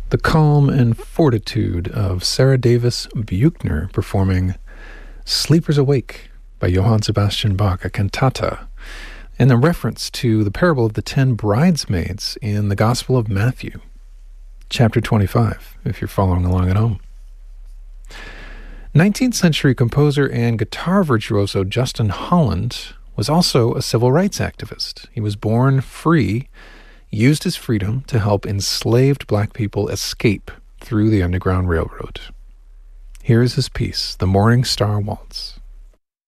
The calm and fortitude of Sarah Davis Buchner performing Sleepers Awake by Johann Sebastian Bach, a cantata, and a reference to the parable of the 10 bridesmaids in the Gospel of Matthew, chapter 25, if you're following along at home. 19th century composer and guitar virtuoso Justin Holland was also a civil rights activist. He was born free, used his freedom to help enslaved black people escape through the Underground Railroad. Here is his piece, The Morning Star Waltz.